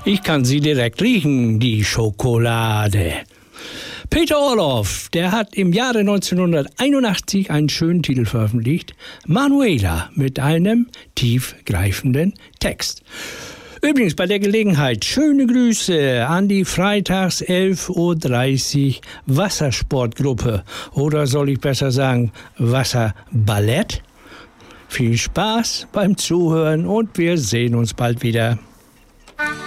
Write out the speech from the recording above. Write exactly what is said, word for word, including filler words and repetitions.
Ich kann sie direkt riechen, die Schokolade. Peter Orloff, der hat im Jahre neunzehnhunderteinundachtzig einen schönen Titel veröffentlicht, Manuela, mit einem tiefgreifenden Text. Übrigens bei der Gelegenheit schöne Grüße an die freitags elf Uhr dreißig Wassersportgruppe oder soll ich besser sagen Wasserballett. Viel Spaß beim Zuhören und wir sehen uns bald wieder.